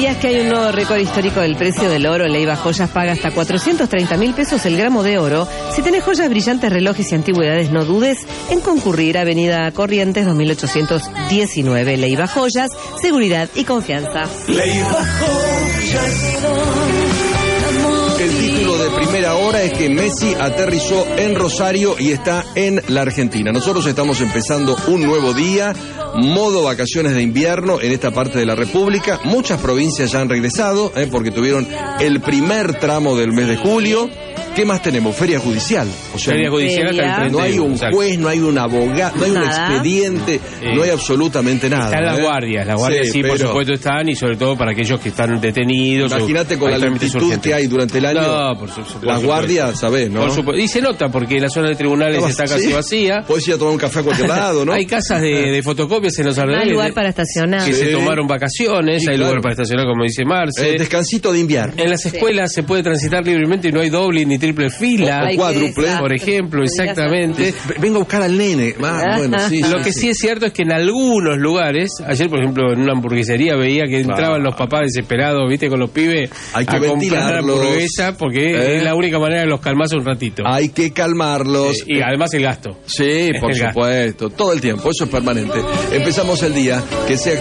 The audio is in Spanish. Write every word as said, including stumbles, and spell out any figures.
¿Sabías que hay un nuevo récord histórico del precio del oro? Leiva Joyas paga hasta cuatrocientos treinta mil pesos el gramo de oro. Si tenés joyas brillantes, relojes y antigüedades, no dudes en concurrir a Avenida Corrientes dos mil ochocientos diecinueve. Leiva Joyas, seguridad y confianza. Leiva Joyas. El título de primera hora es que Messi aterrizó en Rosario y está en la Argentina. Nosotros estamos empezando un nuevo día, modo vacaciones de invierno en esta parte de la República. Muchas provincias ya han regresado, eh, porque tuvieron el primer tramo del mes de julio. ¿Qué más tenemos? Feria judicial. O sea, Feria judicial hasta el treinta y uno. No hay un exacto. juez, no hay un abogado, no hay nada. un expediente, Eh, no hay absolutamente nada. Están las ¿eh? guardias, las guardias sí, Sí, por pero supuesto están, y sobre todo para aquellos que están detenidos. Imagínate con la lentitud que hay durante el año. No, por su- por Las supuesto. guardias, ¿sabés, no? Por supuesto. Y se nota porque la zona de tribunales está casi Sí. vacía. Podés ir a tomar un café a cualquier lado, ¿no? Hay casas de, de fotocopias en los No hay alrededores lugar de- para estacionar. que Sí. se tomaron vacaciones, Sí, hay claro. lugar para estacionar, como dice Marce. Eh, descansito de invierno. En las escuelas se puede transitar libremente y no hay doble ni triple fila. O Ay, cuádruple, qué desastre. por ejemplo, exactamente. Vengo a buscar al nene. Ah, bueno, sí, Lo sí, que sí es cierto es que en algunos lugares, ayer por ejemplo en una hamburguesería veía que entraban los papás desesperados, viste, con los pibes Hay que a comprar ventilarlos. hamburguesa porque ¿Eh? es la única manera de los calmarse un ratito. Hay que calmarlos. Eh, y además el gasto. Sí, por El gasto. supuesto. Todo el tiempo. Eso es permanente. Empezamos el día. Que sea